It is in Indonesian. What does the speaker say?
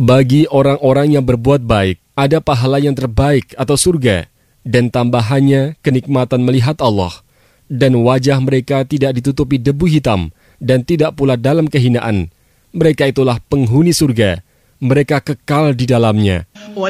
Bagi orang-orang yang berbuat baik, ada pahala yang terbaik atau surga, dan tambahannya kenikmatan melihat Allah. Dan wajah mereka tidak ditutupi debu hitam, dan tidak pula dalam kehinaan. Mereka itulah penghuni surga, mereka kekal di dalamnya.